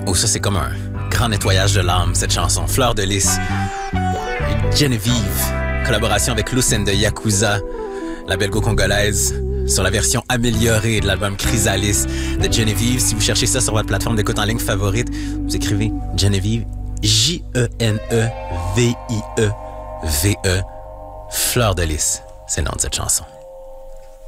Oh, ça, c'est comme un grand nettoyage de l'âme, cette chanson. Fleur de lys. Genevieve, collaboration avec Lucen de Yakuza, la belgo-congolaise, sur la version améliorée de l'album Chrysalis de Genevieve. Si vous cherchez ça sur votre plateforme d'écoute en ligne favorite, vous écrivez Genevieve, J-E-N-E-V-I-E-V-E. Fleur de lys, c'est le nom de cette chanson.